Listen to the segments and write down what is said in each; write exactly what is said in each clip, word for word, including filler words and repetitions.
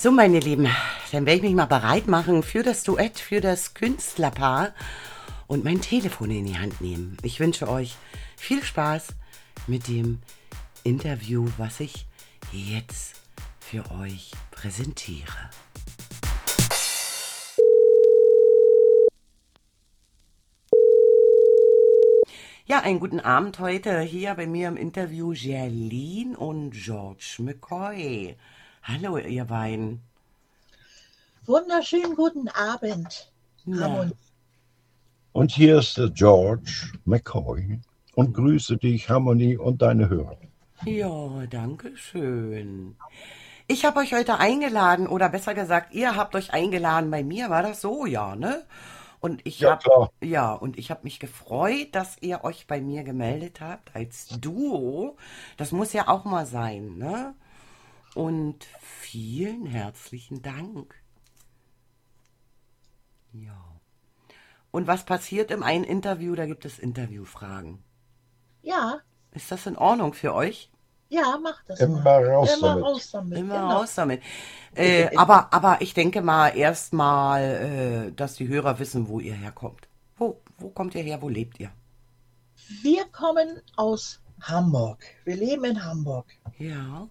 So, meine Lieben, dann werde ich mich mal bereit machen für das Duett, für das Künstlerpaar und mein Telefon in die Hand nehmen. Ich wünsche euch viel Spaß mit dem Interview, was ich jetzt für euch präsentiere. Ja, einen guten Abend heute hier bei mir im Interview Jerlin und George McCoy. Hallo, ihr beiden. Wunderschönen guten Abend, Harmonie. Und hier ist der George McCoy und grüße dich, Harmonie, und deine Hörer. Ja, danke schön. Ich habe euch heute eingeladen, oder besser gesagt, ihr habt euch eingeladen bei mir, war das so? Ja, ne? Und ich Ja, habe klar. ja, und ich habe mich gefreut, dass ihr euch bei mir gemeldet habt als Duo. Das muss ja auch mal sein, ne? Und vielen herzlichen Dank. Ja. Und was passiert im einen Interview? Da gibt es Interviewfragen. Ja, Ist das in Ordnung für euch? ja, mach das Immer mal. raus Immer damit. raus damit. Immer genau. raus damit. Äh, aber, aber ich denke mal erstmal, äh, dass die Hörer wissen, wo ihr herkommt. Wo, wo kommt ihr her? Wo lebt ihr? Wir kommen aus Hamburg. Wir leben in Hamburg. Ja.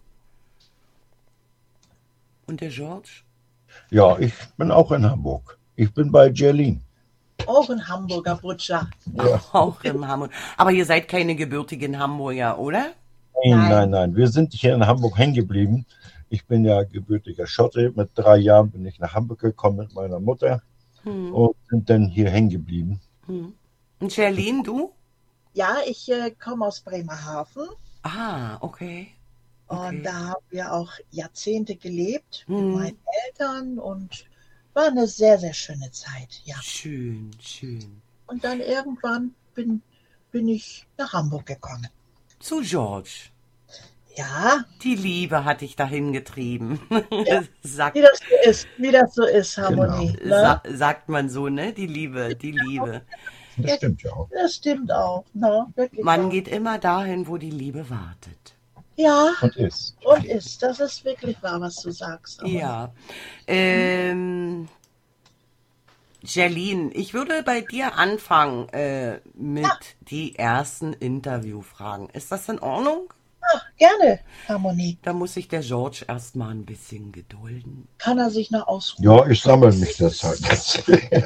Und der George? Ja, ich bin auch in Hamburg. Ich bin bei Jerlin. Auch ein Hamburger Butcher. Ja. Auch in Hamburg. Aber ihr seid keine gebürtigen Hamburger, oder? Nein, Nein. nein, nein. Wir sind hier in Hamburg hängen geblieben. Ich bin ja gebürtiger Schotte. Mit drei Jahren bin ich nach Hamburg gekommen mit meiner Mutter Hm. und sind dann hier hängen geblieben. Hm. Und Jerlin, du? Ja, ich äh, komme aus Bremerhaven Ah, okay. und Okay. da haben wir auch Jahrzehnte gelebt mit Hm. meinen Eltern und war eine sehr, sehr schöne Zeit. Ja. Schön, schön. Und dann irgendwann bin, bin ich nach Hamburg gekommen. Zu George. Ja, Die Liebe hat dich dahin getrieben. Ja. Sagt, wie das so ist, wie das so ist, Harmonie. Ne? sa sagt man so, ne? Die Liebe, die Liebe. Das stimmt ja auch. Das stimmt auch, ne? Wirklich Man auch. geht immer dahin, wo die Liebe wartet. Ja, Und ist. und ist. Das ist wirklich wahr, was du sagst. Harmonie. Ja. Ähm, Jerlin, ich würde bei dir anfangen äh, mit die ersten Interviewfragen. Ist das in Ordnung? Ach, gerne, Harmonie. Da muss sich der George erstmal ein bisschen gedulden. Kann er sich noch ausruhen? Ja, ich sammle mich deshalb jetzt.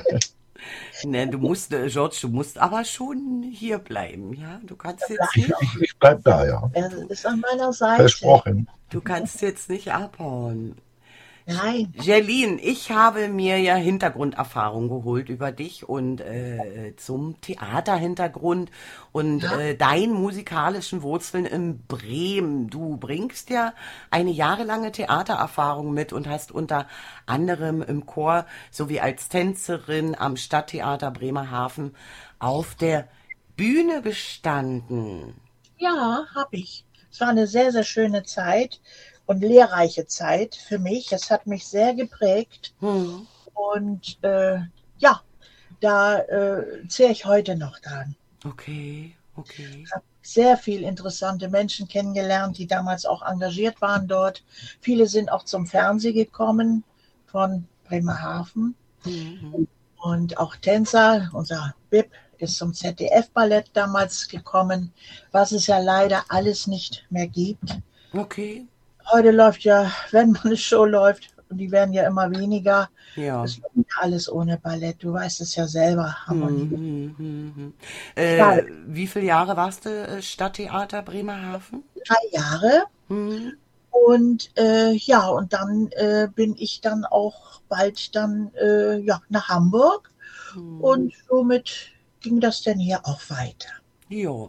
Ne, du musst, äh, George, du musst aber schon hier bleiben, ja? Du kannst jetzt Ich, nicht, ich, ich bleib da, ja. Er ist an meiner Seite. Versprochen. du kannst jetzt nicht abhauen. Nein, Jerlin, ich habe mir ja Hintergrunderfahrung geholt über dich und äh, zum Theaterhintergrund und Ja. äh, deinen musikalischen Wurzeln in Bremen. Du bringst ja eine jahrelange Theatererfahrung mit und hast unter anderem im Chor sowie als Tänzerin am Stadttheater Bremerhaven auf der Bühne gestanden. ja, habe ich. Es war eine sehr, sehr schöne Zeit und lehrreiche Zeit für mich. Es hat mich sehr geprägt. Hm. Und äh, ja, da äh, zähle ich heute noch dran. Okay, okay. Ich habe sehr viele interessante Menschen kennengelernt, die damals auch engagiert waren dort. Viele sind auch zum Fernsehen gekommen von Bremerhaven. Hm. Und auch Tänzer, unser Bib ist zum Z D F-Ballett damals gekommen, was es ja leider alles nicht mehr gibt. Okay, Heute läuft ja, wenn mal eine Show läuft, und die werden ja immer weniger, ja. es läuft ja alles ohne Ballett. Du weißt es ja selber, Harmonie. Mhm, mhm, mhm. Äh, Schade. wie viele Jahre warst du äh, Stadttheater Bremerhaven? Drei Jahre. Mhm. Und äh, ja, und dann äh, bin ich dann auch bald dann äh, ja, nach Hamburg. Mhm. Und somit ging das dann hier auch weiter. Jo.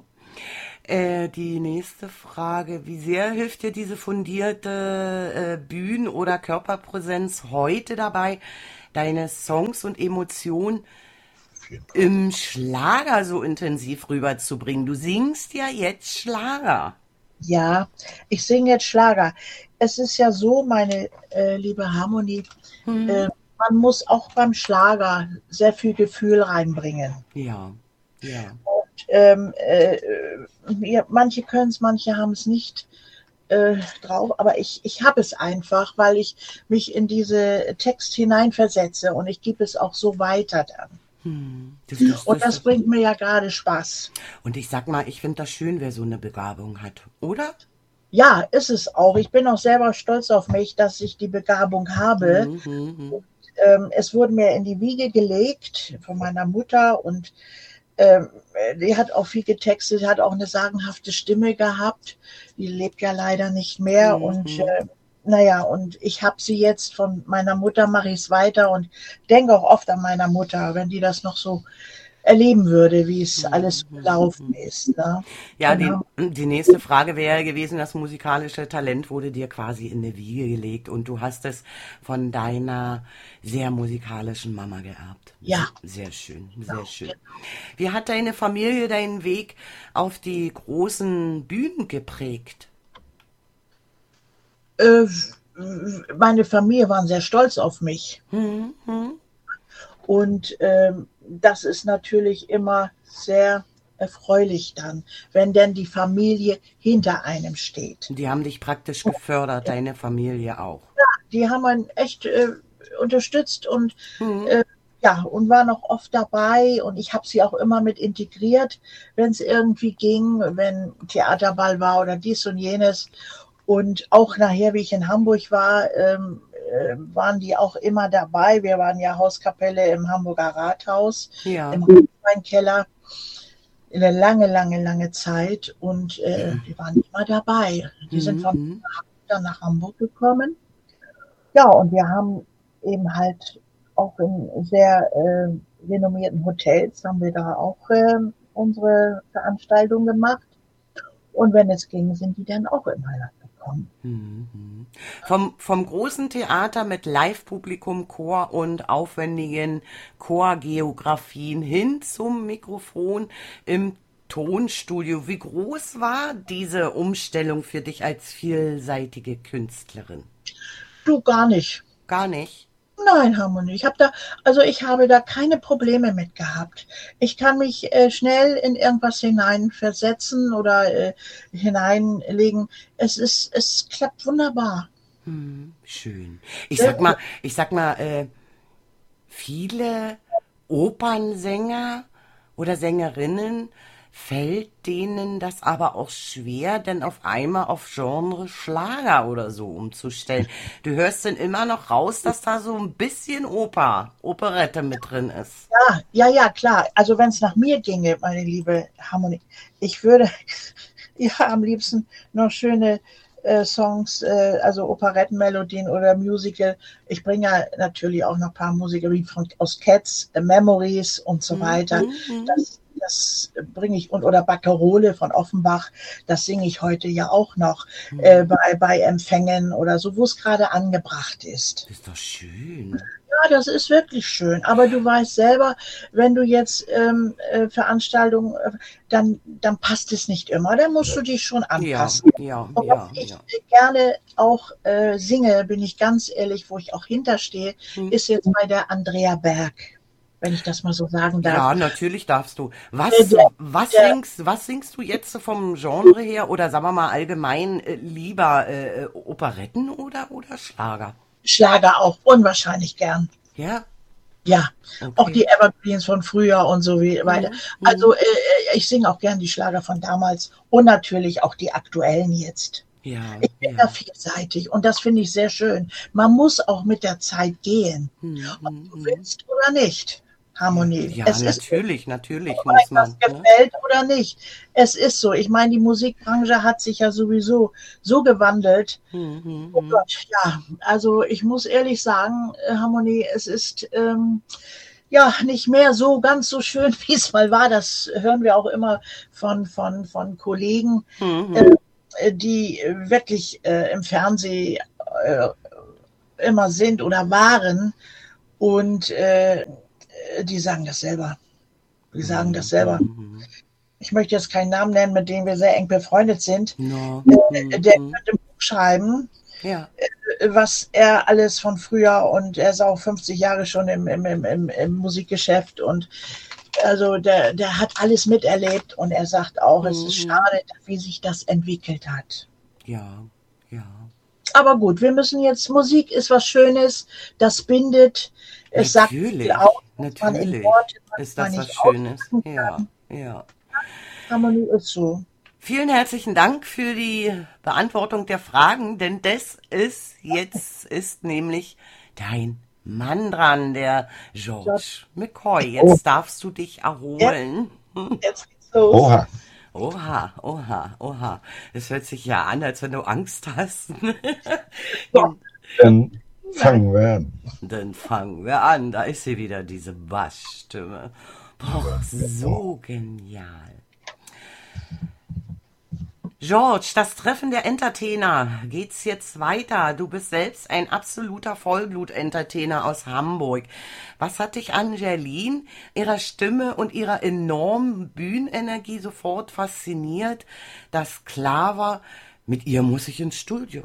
Äh, die nächste Frage, wie sehr hilft dir diese fundierte äh, Bühnen- oder Körperpräsenz heute dabei, deine Songs und Emotionen Auf jeden Fall. im Schlager so intensiv rüberzubringen? Du singst ja jetzt Schlager. Ja, ich singe jetzt Schlager. Es ist ja so, meine äh, liebe Harmonie, Hm. äh, man muss auch beim Schlager sehr viel Gefühl reinbringen. Ja, ja. Und ähm, äh, wir, manche können es, manche haben es nicht. äh, drauf, aber ich, ich habe es einfach, weil ich mich in diese Text hineinversetze und ich gebe es auch so weiter dann. Hm, das, das, Und das, das bringt mir ja gerade Spaß. und ich sag mal, ich finde das schön, wer so eine Begabung hat, oder? Ja, ist es auch. Ich bin auch selber stolz auf mich, dass ich die Begabung habe. Mhm, mhm. Ähm, es wurde mir in die Wiege gelegt von meiner Mutter und ähm, die hat auch viel getextet, hat auch eine sagenhafte Stimme gehabt. Die lebt ja leider nicht mehr. Mhm. Und äh, naja, und ich habe sie jetzt von meiner Mutter, mache ich es weiter und denke auch oft an meiner Mutter, wenn die das noch so erleben würde, wie es alles gelaufen ist. Ne? Ja, die, Genau. die nächste Frage wäre gewesen, das musikalische Talent wurde dir quasi in die Wiege gelegt und du hast es von deiner sehr musikalischen Mama geerbt. Ja. Sehr schön, sehr schön. Wie hat deine Familie deinen Weg auf die großen Bühnen geprägt? Äh, meine Familie waren sehr stolz auf mich. Hm, hm. Und ähm, das ist natürlich immer sehr erfreulich dann, wenn denn die Familie hinter einem steht. Die haben dich praktisch gefördert, deine Familie auch. Die haben einen echt äh, unterstützt und Hm. äh, ja, und waren auch oft dabei und ich habe sie auch immer mit integriert, wenn es irgendwie ging, wenn Theaterball war oder dies und jenes. Und auch nachher, wie ich in Hamburg war, ähm, äh, waren die auch immer dabei. Wir waren ja Hauskapelle im Hamburger Rathaus, Ja. im Rotweinkeller, in eine lange, lange, lange Zeit. Und äh, die waren immer dabei. Die sind von Mhm. dann nach Hamburg gekommen. Ja, und wir haben eben halt auch in sehr äh, renommierten Hotels, haben wir da auch äh, unsere Veranstaltung gemacht. Und wenn es ging, sind die dann auch immer gekommen. Mhm. Vom, vom großen Theater mit Live-Publikum, Chor und aufwendigen Chorgeografien hin zum Mikrofon im Tonstudio. Wie groß war diese Umstellung für dich als vielseitige Künstlerin? Du, gar nicht. Gar nicht. Nein, Harmonie. Ich habe da, also ich habe da keine Probleme mit gehabt. Ich kann mich äh, schnell in irgendwas hineinversetzen oder äh, hineinlegen. Es ist, es klappt wunderbar. Hm, schön. Ich sag mal, ich sag mal, äh, viele Opernsänger oder Sängerinnen fällt denen das aber auch schwer, denn auf einmal auf Genre Schlager oder so umzustellen. Du hörst denn immer noch raus, dass da so ein bisschen Oper, Operette mit drin ist. Ja, ja, ja, klar. Also wenn es nach mir ginge, meine liebe Harmonie, ich würde ja am liebsten noch schöne äh, Songs, äh, also Operettenmelodien oder Musical. Ich bringe ja natürlich auch noch ein paar Musiker wie von, aus Cats, äh, Memories und so weiter. Mhm. Das, das bringe ich, und oder Barcarole von Offenbach, das singe ich heute ja auch noch äh, bei, bei Empfängen oder so, wo es gerade angebracht ist. Das ist doch schön. Ja, das ist wirklich schön. Aber du weißt selber, wenn du jetzt ähm, äh, Veranstaltungen, äh, dann, dann passt es nicht immer. Dann musst du dich schon Ja, anpassen. ja, Und ja, was ich ja. gerne auch äh, singe, bin ich ganz ehrlich, wo ich auch hinterstehe, Hm. ist jetzt bei der Andrea Berg, wenn ich das mal so sagen darf. Ja, natürlich darfst du. Was, Der- der- was, der- singst, was singst du jetzt so vom Genre her oder sagen wir mal allgemein äh, lieber äh, Operetten oder, oder Schlager? Schlager auch unwahrscheinlich gern. Ja, Ja, okay. auch die Evergreens von früher und so wie weiter. Mhm. Also äh, ich singe auch gern die Schlager von damals und natürlich auch die aktuellen jetzt. Ja, Ich bin da ja. vielseitig und das finde ich sehr schön. Man muss auch mit der Zeit gehen, Mhm, ob du mhm. willst oder nicht. Harmonie. Ja, es ist, natürlich, natürlich ob muss euch das man. Ne? gefällt oder nicht. Es ist so. Ich meine, die Musikbranche hat sich ja sowieso so gewandelt. Mhm, Oh mhm. Gott, ja, also ich muss ehrlich sagen, äh, Harmonie, es ist ähm, ja nicht mehr so ganz so schön, wie es mal war. Das hören wir auch immer von, von, von Kollegen, Mhm. äh, die wirklich äh, im Fernsehen äh, immer sind oder waren. Und äh, die sagen das selber. Die sagen das selber. Mhm. Ich möchte jetzt keinen Namen nennen, mit dem wir sehr eng befreundet sind. No. Äh, Der Mhm. könnte ein Buch schreiben, Ja. was er alles von früher, und er ist auch fünfzig Jahre schon im, im, im, im, im Musikgeschäft, und also der, der hat alles miterlebt, und er sagt auch, es ist Mhm. schade, wie sich das entwickelt hat. Ja, ja. Aber gut, wir müssen jetzt, Musik ist was Schönes, das bindet, es sagt viel Natürlich, aus, was man in natürlich Worte ist manchmal das was nicht Schönes. ausdrücken Ja, kann. ja. Harmonie ist so. Vielen herzlichen Dank für die Beantwortung der Fragen, denn das ist jetzt ist nämlich dein Mann dran, der George McCoy. Oh, Jetzt darfst du dich Ja, erholen. jetzt geht's los. oha. Oha, oha, oha. Es hört sich ja an, als wenn du Angst hast. So, Dann fangen wir an. Dann fangen wir an. Da ist sie wieder, diese Bassstimme. Boah, so genial. George, das Treffen der Entertainer. Geht's jetzt weiter? Du bist selbst ein absoluter Vollblut-Entertainer aus Hamburg. Was hat dich an Jerlin, ihrer Stimme und ihrer enormen Bühnenenergie sofort fasziniert, dass klar war, mit ihr muss ich ins Studio?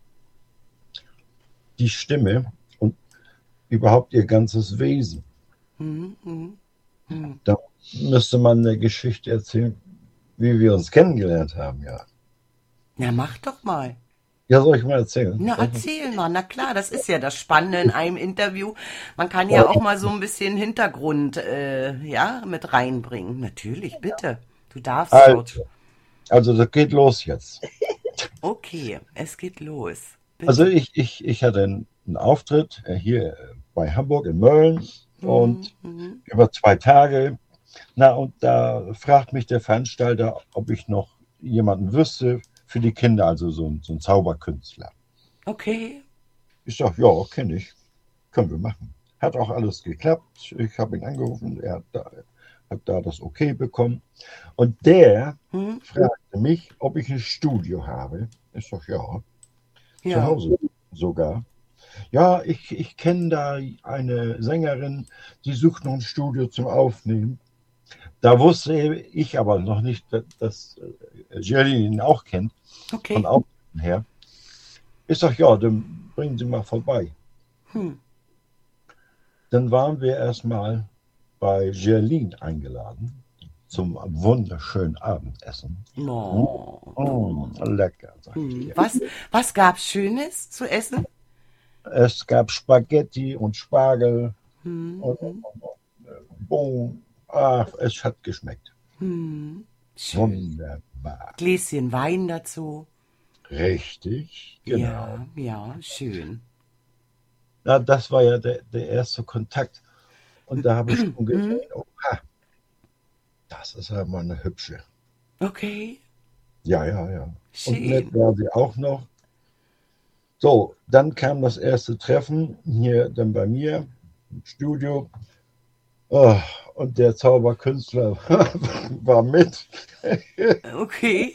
Die Stimme und überhaupt ihr ganzes Wesen. Hm, hm, hm. Da müsste man eine Geschichte erzählen, wie wir uns kennengelernt haben, ja. Na, mach doch mal. Ja, soll ich mal erzählen? Na, Soll ich mal- erzähl mal. Na klar, das ist ja das Spannende in einem Interview. Man kann ja auch mal so ein bisschen Hintergrund, äh, ja, mit reinbringen. Natürlich, bitte. Du darfst, George. Also, also das geht los jetzt. Okay, es geht los. Bitte. Also ich, ich, ich hatte einen, einen Auftritt äh, hier äh, bei Hamburg in Mölln und Mhm. über zwei Tage. Na, und da fragt mich der Veranstalter, ob ich noch jemanden wüsste für die Kinder, also so, ein- so ein Zauberkünstler. Okay. Ich sage, ja, kenne ich, können wir machen. Hat auch alles geklappt. Ich habe ihn angerufen, er hat da, hat da das Okay bekommen. Und der Hm? fragte mich, ob ich ein Studio habe. Ich sage, ja, zu Ja. Hause sogar. Ja, ich, ich kenne da eine Sängerin, die sucht noch ein Studio zum Aufnehmen. Da wusste ich aber noch nicht, dass, dass äh, Jerry ihn auch kennt, von Okay. Auftritten her. Ich sage, ja, dann bringen Sie mal vorbei. Hm. Dann waren wir erstmal bei Jerlin eingeladen zum wunderschönen Abendessen. No. Oh, lecker, sag ich Hm. dir. Was, was gab's Schönes zu essen? Es gab Spaghetti und Spargel Hm. und, Hm. und, und äh, Bohnen. Ach, es hat geschmeckt. Hm. Schön. Wunderbar. Gläschen Wein dazu. Richtig, genau. Ja, ja, schön. Na, das war ja der, der erste Kontakt. Und da habe ich schon gesehen, oha, das ist ja mal eine hübsche. Okay. Ja, ja, ja. Und nett Schön. war sie auch noch. So, dann kam das erste Treffen hier dann bei mir im Studio. Oh, und der Zauberkünstler war mit. Okay.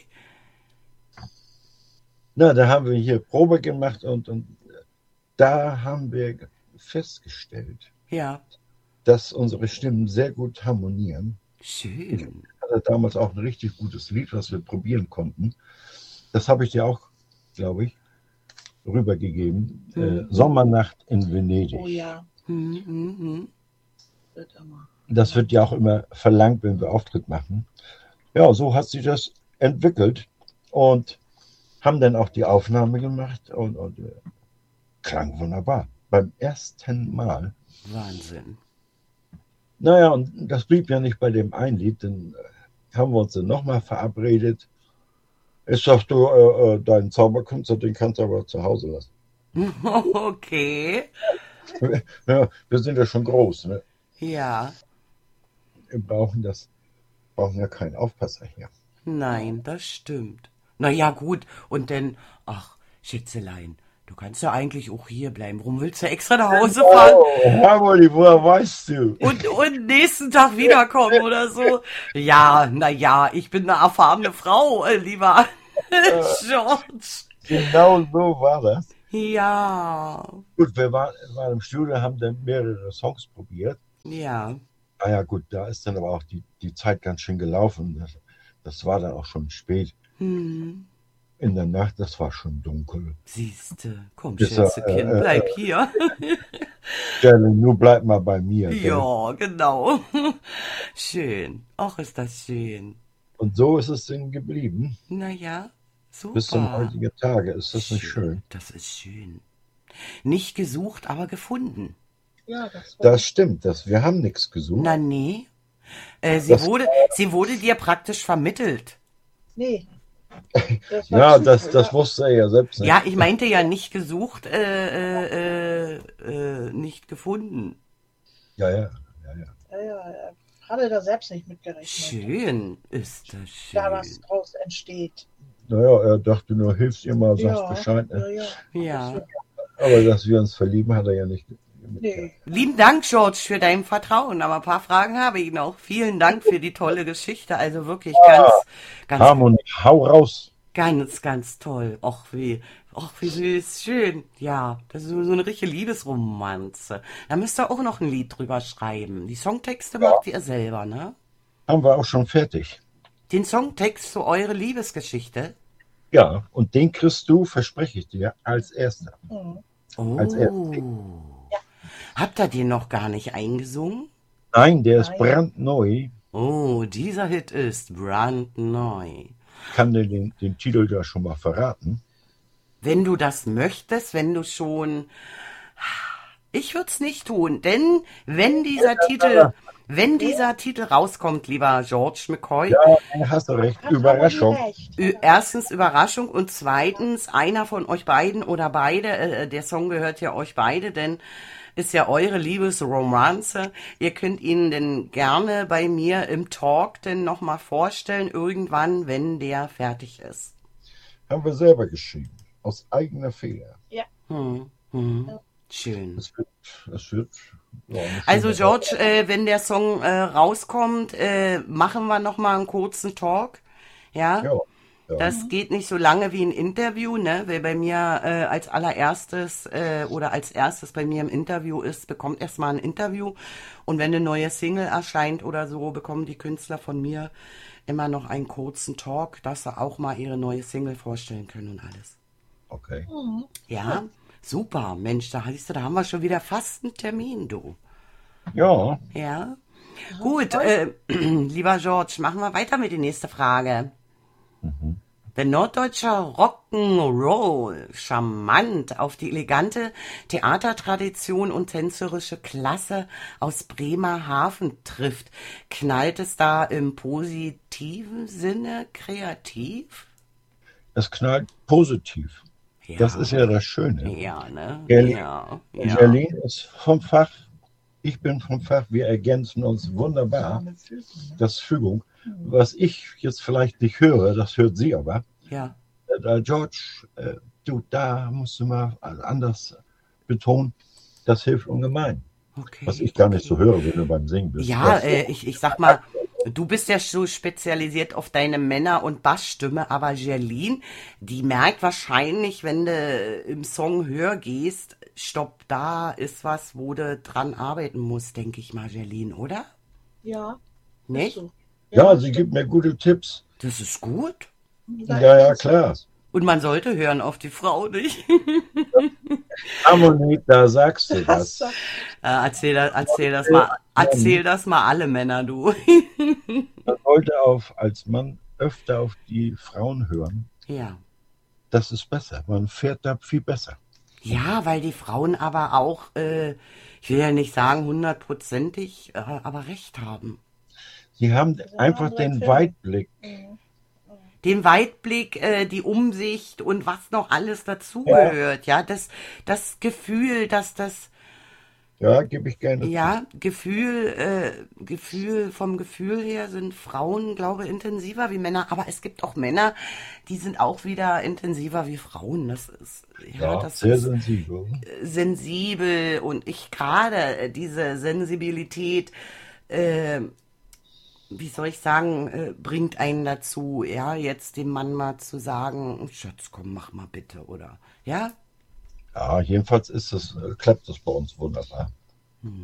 Na, da haben wir hier Probe gemacht und, und da haben wir festgestellt, Ja. dass unsere Stimmen sehr gut harmonieren. Schön. Ich hatte damals auch ein richtig gutes Lied, was wir probieren konnten. Das habe ich dir auch, glaube ich, rübergegeben. Mhm. Äh, Sommernacht in Venedig. Oh ja, Hm, hm, hm. wird immer. Das wird ja auch immer verlangt, wenn wir Auftritt machen. Ja, so hat sich das entwickelt und haben dann auch die Aufnahme gemacht und, und äh, klang wunderbar. Beim ersten Mal. Wahnsinn. Naja, und das blieb ja nicht bei dem einen Lied, dann äh, haben wir uns dann nochmal verabredet. Ich sag, du, äh, äh, deinen Zauberkünstler, den kannst du aber zu Hause lassen. Okay. Ja, wir sind ja schon groß, ne? Ja. Wir brauchen das, brauchen ja keinen Aufpasser hier. Nein, das stimmt. Na ja, gut. Und dann, ach, Schätzelein, du kannst ja eigentlich auch hier bleiben. Warum willst du extra nach Hause fahren Oh, Harmony, woher weißt du? und, und nächsten Tag wiederkommen oder so? Ja, na ja, ich bin eine erfahrene Frau, äh, lieber George. Genau so war das. Ja, Gut, wir waren, waren im Studio, haben dann mehrere Songs probiert. ja. Ah ja, gut, da ist dann aber auch die, die Zeit ganz schön gelaufen. Das, das war dann auch schon spät Hm. in der Nacht, das war schon dunkel. Siehste, komm, Ist er, Schätzekind, äh, äh, bleib hier. Stelle, nur bleib mal bei mir. gell? Ja, genau. Schön. Ach, ist das schön. Und so ist es dann geblieben. Na ja, Bis zum Super. heutigen Tage. Ist das nicht schön? Das ist schön. Nicht gesucht, aber gefunden. Ja, das war. Das stimmt. Das, wir haben nichts gesucht. Na nee. Äh, sie, Das- wurde, sie wurde dir praktisch vermittelt. Nee. Das war Ja, Zufall, das, das ja. wusste er ja selbst nicht. Ja, ich meinte ja nicht gesucht, äh, äh, äh, nicht gefunden. Ja, ja, ja, ja. Ja, ja, er hatte da selbst nicht mitgerechnet, Schön ist das da was schön. draus entsteht. Naja, er dachte nur, hilfst ihr mal, sagst Ja, Bescheid. ja, Ne? ja. Ja. Aber dass wir uns verlieben, hat er ja nicht. Nee. Lieben Dank, George, für dein Vertrauen. Aber ein paar Fragen habe ich noch. Vielen Dank für die tolle Geschichte. Also wirklich ganz, ganz, Harmonie, hau raus. ganz, ganz toll. Och, wie, och, wie süß, schön. Ja, das ist so so eine richtige Liebesromanze. Da müsst ihr auch noch ein Lied drüber schreiben. Die Songtexte macht ihr selber, ne? Haben wir auch schon fertig. Den Songtext zu eurer Liebesgeschichte? Ja, und den kriegst du, verspreche ich dir, als erster. Mhm. Oh. Als erstes. Habt ihr den noch gar nicht eingesungen? Nein, der ist Nein. brandneu. Oh, dieser Hit ist brandneu. Kann dir den, den Titel da schon mal verraten. Wenn du das möchtest, wenn du schon... Ich würde es nicht tun, denn wenn dieser Titel, wenn dieser Titel rauskommt, lieber George McCoy, Ja, hast du recht. Hat Überraschung. Harmonie recht. Ü- erstens Überraschung und zweitens einer von euch beiden oder beide, äh, der Song gehört ja euch beide, denn ist ja eure Liebesromanze. Ihr könnt ihn denn gerne bei mir im Talk denn nochmal vorstellen, irgendwann, wenn der fertig ist. Haben wir selber geschrieben. Aus eigener Fehler. Hm, hm, schön. Es wird, es wird. Ja, eine Also schöne- George, äh, wenn der Song äh, rauskommt, äh, machen wir nochmal einen kurzen Talk. Ja? Ja, ja. Das geht nicht so lange wie ein Interview, ne? Wer bei mir äh, als allererstes äh, oder als erstes bei mir im Interview ist, bekommt erstmal ein Interview. Und wenn eine neue Single erscheint oder so, bekommen die Künstler von mir immer noch einen kurzen Talk, dass sie auch mal ihre neue Single vorstellen können und alles. Okay. Ja, super. Mensch, da siehst du, da haben wir schon wieder fast einen Termin, du. Ja, Ja. Gut, äh, lieber George, machen wir weiter mit der nächsten Frage. Wenn norddeutscher Rock'n'Roll charmant auf die elegante Theatertradition und tänzerische Klasse aus Bremerhaven trifft, knallt es da im positiven Sinne kreativ? es knallt positiv. Ja. Das ist ja das Schöne. Ja, ne? Gerlin- Ja, ja. Gerlin ist vom Fach, ich bin vom Fach, wir ergänzen uns wunderbar. Eine Fügung, ne? Das Fügung. Was ich jetzt vielleicht nicht höre, das hört sie aber. Ja. Äh, George, äh, du, da musst du mal anders betonen, das hilft ungemein. Okay. Was ich gar nicht so höre, wenn du beim Singen bist. Ja, Das- äh, ich, ich sag mal, du bist ja so spezialisiert auf deine Männer- und Bassstimme, aber Gerlin, die merkt wahrscheinlich, wenn du im Song höher gehst, stopp, da ist was, wo du dran arbeiten musst, denke ich mal, Gerlin, oder? Ja. Nicht? So. ja, sie gibt mir gute Tipps. Das ist gut. Da Ja, ja, ergänzt klar. uns. Und man sollte hören auf die Frau, nicht? Harmonie, da sagst du Das was. sagt- Äh, erzähl, das, erzähl, das mal, erzähl das mal alle Männer, du. Man sollte auf, als Mann öfter auf die Frauen hören. Ja. Das ist besser. Man fährt da viel besser. Ja, weil die Frauen aber auch, äh, ich will ja nicht sagen hundertprozentig, äh, aber recht haben. Sie haben ein einfach anderer den Film. Weitblick. Mhm. Den Weitblick, äh, die Umsicht und was noch alles dazugehört, ja, das, das Gefühl, dass das, Ja, gebe ich gerne. ja, Gefühl, äh, Gefühl, vom Gefühl her sind Frauen, glaube ich, intensiver wie Männer, aber es gibt auch Männer, die sind auch wieder intensiver wie Frauen, das ist, ja, Ja, das sehr ist sensibel. sensibel und ich gerade äh, diese Sensibilität, äh, wie soll ich sagen, äh, bringt einen dazu, ja, jetzt dem Mann mal zu sagen, Schatz, komm, mach mal bitte, oder, ja, Ja, jedenfalls ist es, äh, klappt das bei uns wunderbar.